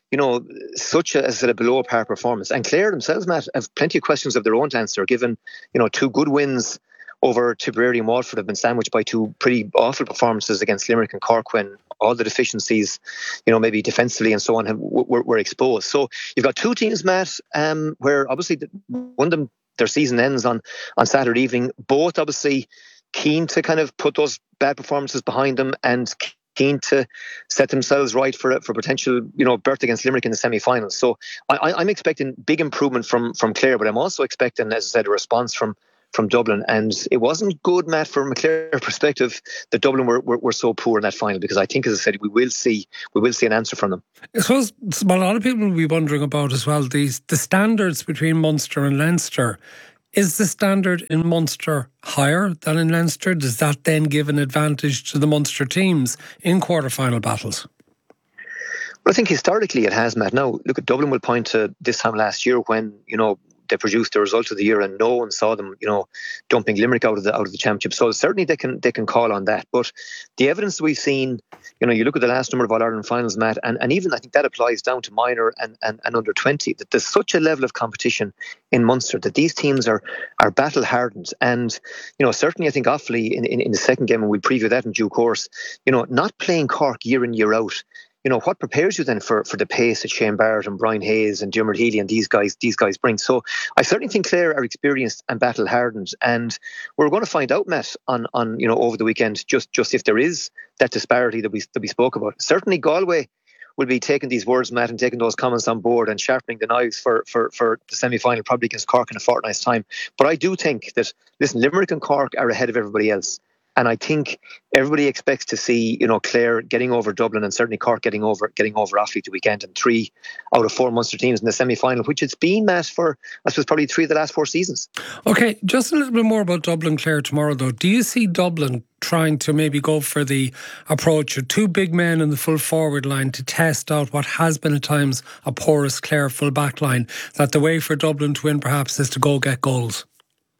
T: such a below par performance. And Clare themselves, Matt, have plenty of questions of their own to answer, given, 2 good wins over Tipperary and Waterford have been sandwiched by 2 pretty awful performances against Limerick and Cork when all the deficiencies, maybe defensively and so on were exposed. So you've got 2 teams, Matt, where obviously one of them, their season ends on Saturday evening, both obviously keen to kind of put those bad performances behind them and keen to set themselves right for potential, berth against Limerick in the semi-finals. So I'm expecting big improvement from Clare, but I'm also expecting, as I said, a response from Dublin. And it wasn't good, Matt, from a Clare perspective that Dublin were so poor in that final, because I think, as I said, we will see an answer from them.
B: I suppose what a lot of people will be wondering about as well, the standards between Munster and Leinster. Is the standard in Munster higher than in Leinster? Does that then give an advantage to the Munster teams in quarter-final battles?
T: Well, I think historically it has, Matt. Now, look, Dublin will point to this time last year when, they produced the result of the year and no one saw them, dumping Limerick out of the championship. So certainly they can call on that. But the evidence we've seen, you look at the last number of All-Ireland finals, Matt, and even I think that applies down to minor and under 20, that there's such a level of competition in Munster that these teams are battle hardened. And, certainly I think Offaly in the second game, and we'll preview that in due course, not playing Cork year in, year out. What prepares you then for the pace that Shane Barrett and Brian Hayes and Dermot Healy and these guys bring? So I certainly think Clare are experienced and battle hardened, and we're going to find out, Matt, on over the weekend just if there is that disparity that we spoke about. Certainly Galway will be taking these words, Matt, and taking those comments on board and sharpening the knives for the semi-final, probably against Cork in a fortnight's time. But I do think that, listen, Limerick and Cork are ahead of everybody else. And I think everybody expects to see, Clare getting over Dublin and certainly Cork getting over Offaly the weekend, and 3 out of 4 Munster teams in the semi-final, which it's been, Matt, for, I suppose, probably 3 of the last 4 seasons.
B: Okay, just a little bit more about Dublin-Clare tomorrow, though. Do you see Dublin trying to maybe go for the approach of 2 big men in the full forward line to test out what has been at times a porous Clare full back line, that the way for Dublin to win perhaps is to go get goals?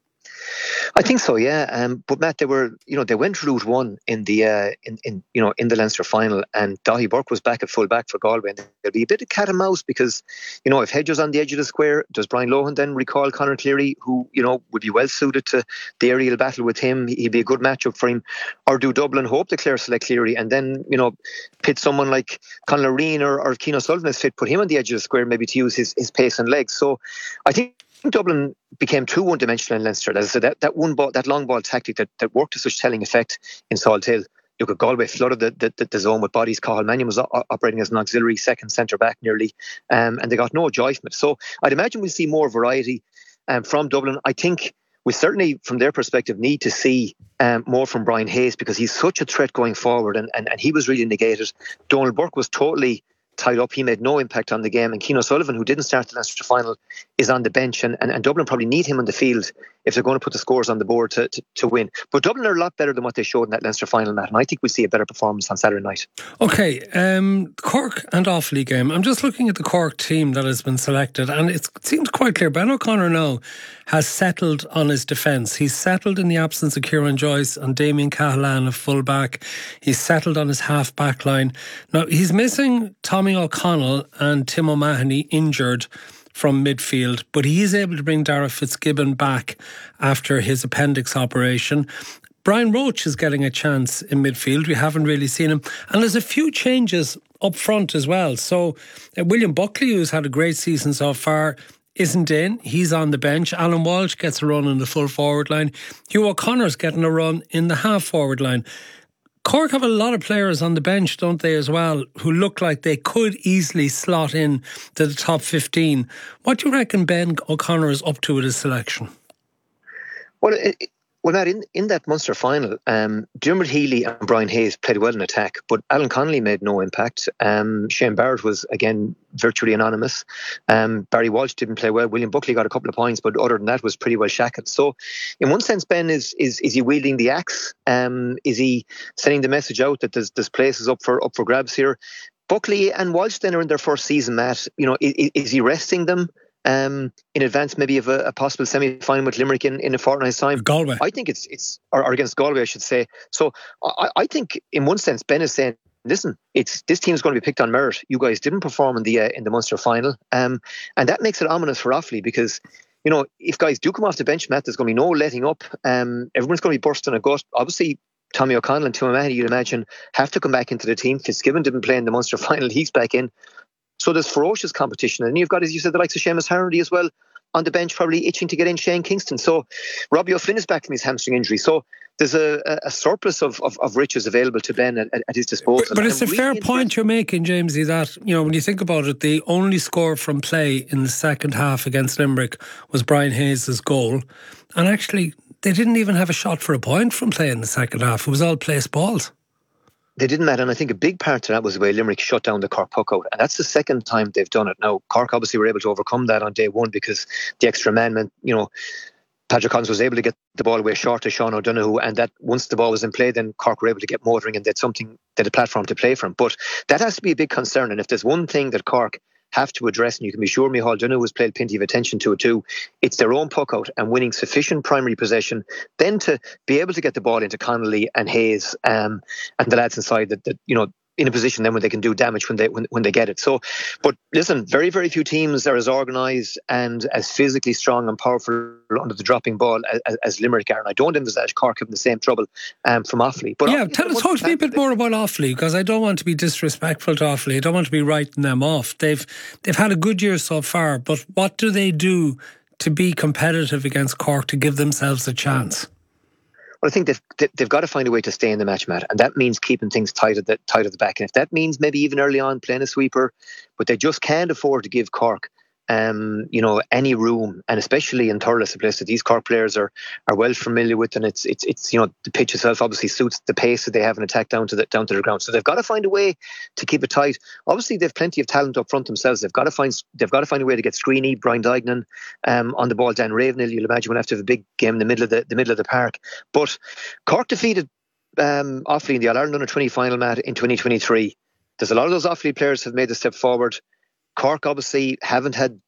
T: I think so, yeah. But Matt, they went route 1 in the in the Leinster final, and Daithí Burke was back at full back for Galway. And there'll be a bit of cat and mouse because, if Hedges on the edge of the square, does Brian Lohan then recall Conor Cleary, who would be well suited to the aerial battle with him? He'd be a good matchup for him. Or do Dublin hope that Clare select Cleary and then pit someone like Conor Reen or Cian O'Sullivan is fit, put him on the edge of the square maybe to use his pace and legs. So I think Dublin became too one-dimensional in Leinster. As I said, that long ball tactic that worked to such telling effect in Salt Hill. Look at Galway flooded the zone with bodies. Cathal Mannion was operating as an auxiliary second centre back nearly, and they got no joy from it. So I'd imagine we'll see more variety from Dublin. I think we certainly, from their perspective, need to see more from Brian Hayes, because he's such a threat going forward, and he was really negated. Donald Burke was totally tied up. He made no impact on the game, and Cian O'Sullivan, who didn't start the Leinster final, is on the bench, and Dublin probably need him on the field if they're going to put the scores on the board to win. But Dublin are a lot better than what they showed in that Leinster final, Matt, and I think we'll see a better performance on Saturday night. Okay,
B: Cork and Offaly game. I'm just looking at the Cork team that has been selected, and it seems quite clear. Ben O'Connor now has settled on his defence. He's settled in the absence of Kieran Joyce and Damien Cahalan, a full-back. He's settled on his half-back line. Now, he's missing Tommy O'Connell and Tim O'Mahony injured from midfield, but he is able to bring Dara Fitzgibbon back after his appendix operation. Brian Roach is getting a chance in midfield. We haven't really seen him. And there's a few changes up front as well. So William Buckley, who's had a great season so far, isn't in. He's on the bench. Alan Walsh gets a run in the full forward line. Hugh O'Connor's getting a run in the half forward line. Cork have a lot of players on the bench, don't they, as well, who look like they could easily slot in to the top 15. What do you reckon Ben O'Connor is up to with his selection?
T: Well, Matt, in that Munster final, Dermot Healy and Brian Hayes played well in attack, but Alan Connolly made no impact. Shane Barrett was, again, virtually anonymous. Barry Walsh didn't play well. William Buckley got a couple of points, but other than that was pretty well shackled. So, in one sense, Ben, is he wielding the axe? Is he sending the message out that there's places up for grabs here? Buckley and Walsh then are in their first season, Matt. Is he resting them in advance maybe of a possible semi-final with Limerick in a fortnight's time?
B: Galway.
T: I think it's or against Galway, I should say. So I think in one sense Ben is saying, listen, this team is going to be picked on merit. You guys didn't perform in the Munster final, and that makes it ominous for Offaly because, you know, if guys do come off the bench, Matt, there's going to be no letting up. Everyone's going to be bursting a gut. Obviously, Tommy O'Connell and Tim O'Mahony, you'd imagine, have to come back into the team. Fitzgibbon didn't play in the Munster final. He's back in. So there's ferocious competition. And you've got, as you said, the likes of Seamus Harnedy as well on the bench, probably itching to get in Shane Kingston. So Robbie O'Flynn is back from his hamstring injury. So there's a surplus of riches available to Ben at his disposal.
B: But it's a fair point you're making, Jamesy, that, you know, when you think about it, the only score from play in the second half against Limerick was Brian Hayes' goal. And actually, they didn't even have a shot for a point from play in the second half. It was all place balls.
T: They didn't matter, and I think a big part of that was the way Limerick shut down the Cork puck out, and that's the second time they've done it. Now, Cork obviously were able to overcome that on day one because the extra man meant, you know, Patrick Collins was able to get the ball away short to Sean O'Donoghue, and that once the ball was in play, then Cork were able to get motoring and they'd a platform to play from. But that has to be a big concern, and if there's one thing that Cork have to address, and you can be sure Micheál Donoghue has paid plenty of attention to it too, it's their own puck out and winning sufficient primary possession, then to be able to get the ball into Connolly and Hayes and the lads inside that you know, in a position then when they can do damage when they get it. So, but listen, very, very few teams are as organised and as physically strong and powerful under the dropping ball as Limerick are. And I don't envisage Cork having the same trouble from Offaly. But
B: yeah, talk to me a bit more about Offaly, because I don't want to be disrespectful to Offaly. I don't want to be writing them off. They've had a good year so far, but what do they do to be competitive against Cork to give themselves a chance?
T: Well, I think they've got to find a way to stay in the match, Matt, and that means keeping things tight at the back. And if that means maybe even early on playing a sweeper, but they just can't afford to give Cork you know, any room, and especially in Thurles, a place that these Cork players are well familiar with, and it's you know, the pitch itself obviously suits the pace that they have in attack down to the ground. So they've got to find a way to keep it tight. Obviously, they've plenty of talent up front themselves. They've got to find a way to get Screeney, Brian Dignan on the ball. Dan Ravenhill, you'll imagine, will have to have a big game in the middle of the park. But Cork defeated Offaly in the All-Ireland Under-20 final, Matt, in 2023. There's a lot of those Offaly players have made the step forward. Cork obviously haven't had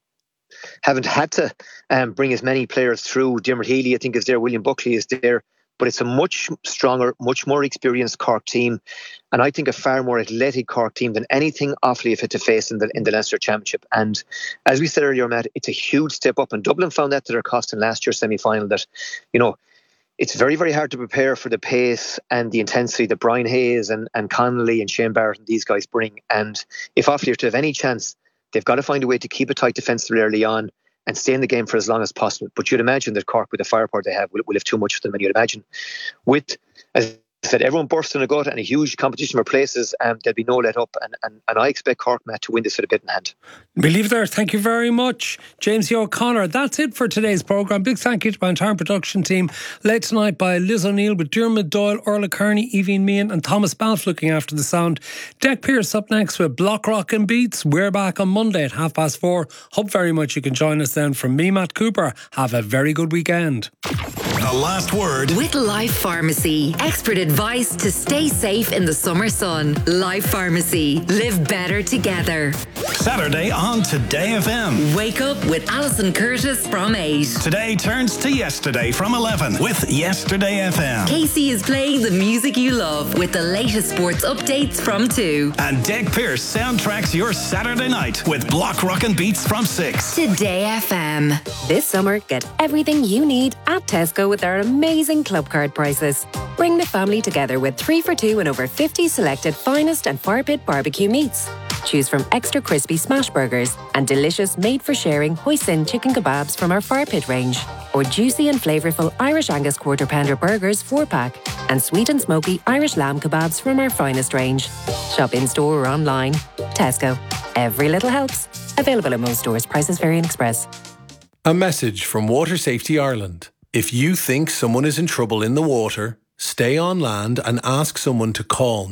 T: to bring as many players through. Dermot Healy, I think, is there. William Buckley is there. But it's a much stronger, much more experienced Cork team, and I think a far more athletic Cork team than anything Offaly have had to face in the Leinster Championship. And as we said earlier, Matt, it's a huge step up. And Dublin found that to their cost in last year's semi-final, that, you know, it's very, very hard to prepare for the pace and the intensity that Brian Hayes and Connolly and Shane Barrett and these guys bring. And if Offaly are to have any chance, they've got to find a way to keep it tight defensively early on and stay in the game for as long as possible. But you'd imagine that Cork, with the firepower they have, will have too much for them. And you'd imagine, with, as I said, everyone burst in a gut and a huge competition for places, there'll be no let up. And I expect Cork, Matt, to win this with a bit in hand.
B: We leave there. Thank you very much, James O'Connor. That's it for today's programme. Big thank you to my entire production team, led tonight by Liz O'Neill, with Dermot Doyle, Orla Kearney, Evie Meehan and Thomas Balfe looking after the sound. Dec Pearce up next with Block Rockin' Beats. We're back on Monday at 4:30. Hope very much you can join us then. From me, Matt Cooper, have a very good weekend.
K: The last word
D: with Life Pharmacy. Expert advice to stay safe in the summer sun. Life Pharmacy. Live better together.
K: Saturday on Today FM.
D: Wake up with Alison Curtis from 8.
K: Today turns to yesterday from 11 with Yesterday FM.
D: Casey is playing the music you love with the latest sports updates from 2.
K: And Dec Pearce soundtracks your Saturday night with Block Rockin' Beats from 6.
D: Today FM.
S: This summer, get everything you need at Tesco with our amazing club card prices. Bring the family together with 3 for 2 and over 50 selected finest and fire pit barbecue meats. Choose from extra crispy smash burgers and delicious made-for-sharing hoisin chicken kebabs from our fire pit range, or juicy and flavourful Irish Angus quarter pounder burgers 4-pack, and sweet and smoky Irish lamb kebabs from our finest range. Shop in-store or online. Tesco. Every little helps. Available at most stores. Prices vary in Express.
U: A message from Water Safety Ireland. If you think someone is in trouble in the water, stay on land and ask someone to call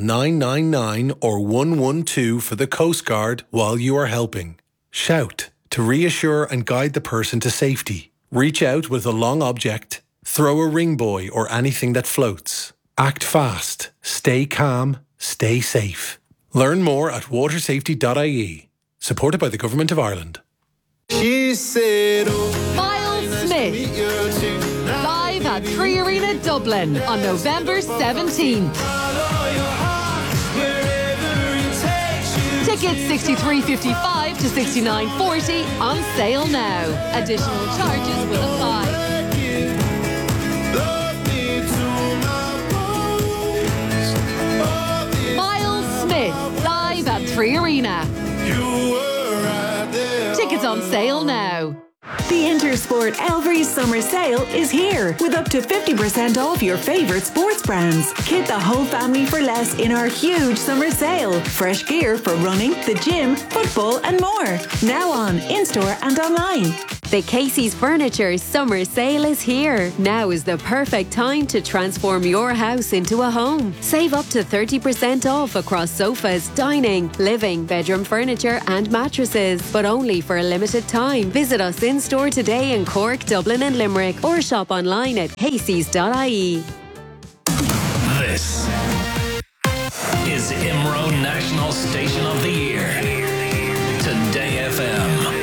U: 999 or 112 for the Coast Guard while you are helping. Shout to reassure and guide the person to safety. Reach out with a long object. Throw a ring buoy or anything that floats. Act fast. Stay calm. Stay safe. Learn more at watersafety.ie. Supported by the Government of Ireland.
V: She said,
W: Miles Smith, live at 3 Arena Dublin on November 17th. Tickets $63.55 to $69.40 on sale now. Additional charges will apply. Miles Smith, live at 3 Arena. Tickets on sale now.
Q: The Intersport Elvery's summer sale is here with up to 50% off your favourite sports brands. Kit the whole family for less in our huge summer sale. Fresh gear for running, the gym, football and more. Now on, in-store and online.
S: The Casey's Furniture summer sale is here. Now is the perfect time to transform your house into a home. Save up to 30% off across sofas, dining, living, bedroom furniture and mattresses. But only for a limited time. Visit us in store today in Cork, Dublin and Limerick or shop online at casey's.ie.
M: This is Imro National Station of the Year. Today FM.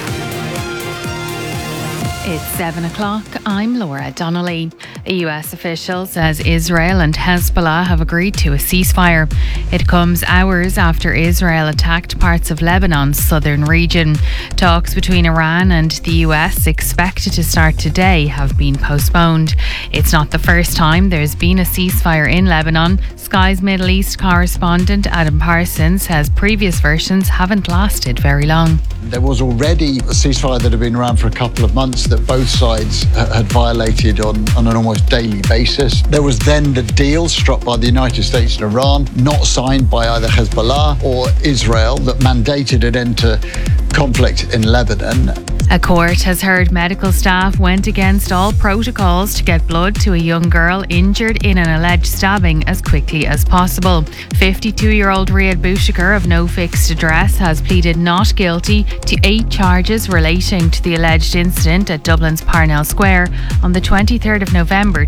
A: It's 7 o'clock. I'm Laura Donnelly. A US official says Israel and Hezbollah have agreed to a ceasefire. It comes hours after Israel attacked parts of Lebanon's southern region. Talks between Iran and the US, expected to start today, have been postponed. It's not the first time there's been a ceasefire in Lebanon. Sky's Middle East correspondent Adam Parsons says previous versions haven't lasted very long.
E: There was already a ceasefire that had been around for a couple of months that both sides had violated on an almost daily basis. There was then the deal struck by the United States and Iran, not signed by either Hezbollah or Israel, that mandated an end to conflict in Lebanon.
A: A court has heard medical staff went against all protocols to get blood to a young girl injured in an alleged stabbing as quickly as possible. 52-year-old Riyad Bouchakar of no fixed address has pleaded not guilty to 8 charges relating to the alleged incident at Dublin's Parnell Square on the 23rd of November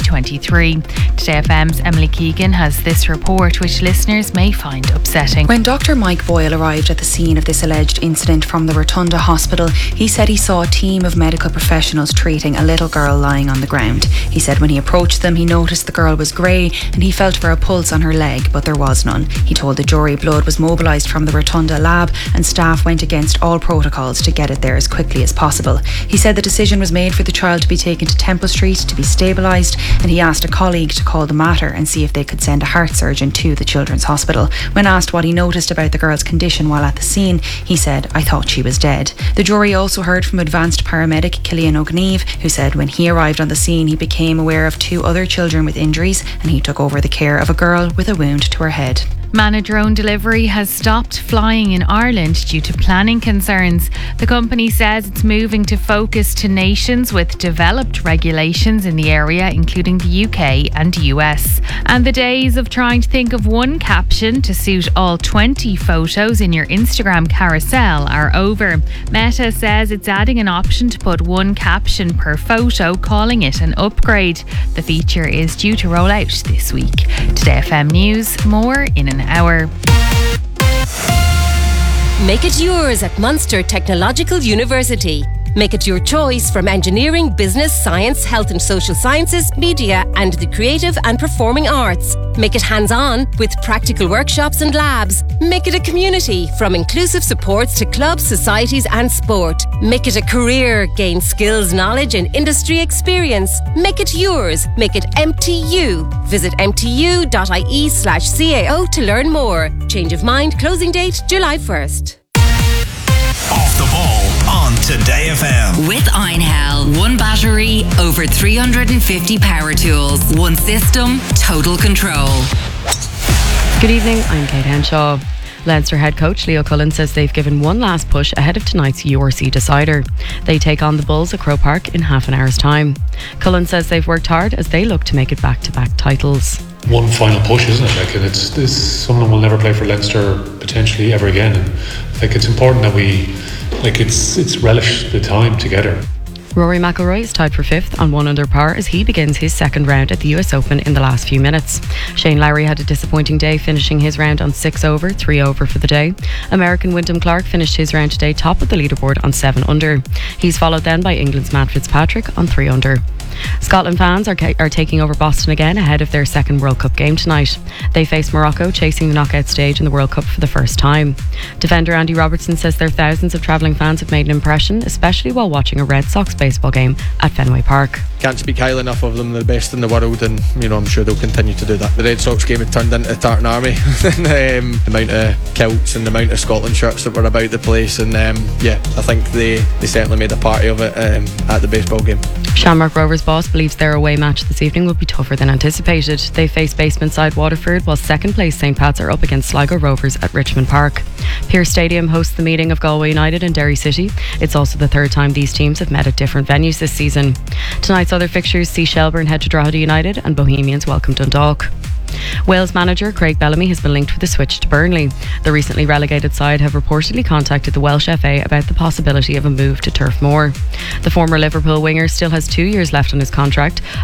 A: 2023. Today FM's Emily Keegan has this report, which listeners may find upsetting.
F: When Dr. Mike Boyle arrived at the scene of this alleged incident from the Rotunda Hospital, he said he saw a team of medical professionals treating a little girl lying on the ground. He said when he approached them, he noticed the girl was grey and he felt for a pulse on her leg, but there was none. He told the jury blood was mobilised from the Rotunda lab and staff went against all protocols to get it there as quickly as possible. He said the decision was made for the child to be taken to Temple Street to be stabilised, and he asked a colleague to call the mater and see if they could send a heart surgeon to the Children's Hospital. When asked what he noticed about the girl's condition while at the scene, he said, "I thought she was dead." The jury also heard from advanced paramedic Killian O'Gneve, who said when he arrived on the scene he became aware of 2 other children with injuries and he took over the care of a girl with a wound to her head.
A: Manna Drone Delivery has stopped flying in Ireland due to planning concerns. The company says it's moving to focus to nations with developed regulations in the area, including the UK and US. And the days of trying to think of one caption to suit all 20 photos in your Instagram carousel are over. Meta says it's adding an option to put one caption per photo, calling it an upgrade. The feature is due to roll out this week. Today FM News, more in an hour.
X: Make it yours at Munster Technological University. Make it your choice from engineering, business, science, health and social sciences, media and the creative and performing arts. Make it hands-on with practical workshops and labs. Make it a community from inclusive supports to clubs, societies and sport. Make it a career. Gain skills, knowledge and industry experience. Make it yours. Make it MTU. Visit mtu.ie/CAO to learn more. Change of mind. Closing date July 1st.
K: Off the ball on Today FM.
D: With Einhell, one battery, over 350 power tools, one system, total control.
Y: Good evening, I'm Kate Henshaw. Leinster head coach Leo Cullen says they've given one last push ahead of tonight's URC decider. They take on the Bulls at Croke Park in half an hour's time. Cullen says they've worked hard as they look to make it back-to-back titles.
Z: One final push, isn't it? Like, and it's someone will never play for Leinster potentially ever again. And I think it's important that we, it's relish the time together.
Y: Rory McIlroy is tied for 5th on 1 under par as he begins his second round at the US Open in the last few minutes. Shane Lowry had a disappointing day, finishing his round on 6 over, 3 over for the day. American Wyndham Clark finished his round today top of the leaderboard on 7 under. He's followed then by England's Matt Fitzpatrick on 3 under. Scotland fans are taking over Boston again ahead of their second World Cup game tonight. They face Morocco, chasing the knockout stage in the World Cup for the first time. Defender Andy Robertson says their thousands of travelling fans have made an impression, especially while watching a Red Sox baseball game at Fenway Park.
C: Can't speak highly enough of them. They're the best in the world, and I'm sure they'll continue to do that. The Red Sox game had turned into a tartan army. The amount of kilts and the amount of Scotland shirts that were about the place, and I think they certainly made a party of it at the baseball game.
Y: Shamrock Rovers boss believes their away match this evening will be tougher than anticipated. They face basement side Waterford, while second place St Pat's are up against Sligo Rovers at Richmond Park. Pearse Stadium hosts the meeting of Galway United and Derry City. It's also the third time these teams have met at different venues this season. Tonight's other fixtures see Shelbourne head to Drogheda United and Bohemians welcome Dundalk. Wales manager Craig Bellamy has been linked with a switch to Burnley. The recently relegated side have reportedly contacted the Welsh FA about the possibility of a move to Turf Moor. The former Liverpool winger still has 2 years left on his contract.